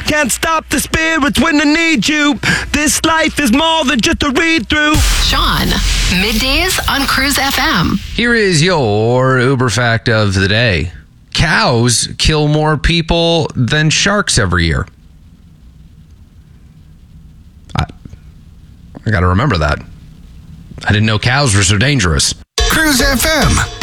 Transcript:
can't stop the spirits when they need you. This life is more than just a read-through. Sean, middays on Cruise FM. Here is your Uber fact of the day. Cows kill more people than sharks every year. I got to remember that. I didn't know cows were so dangerous. Cruise FM.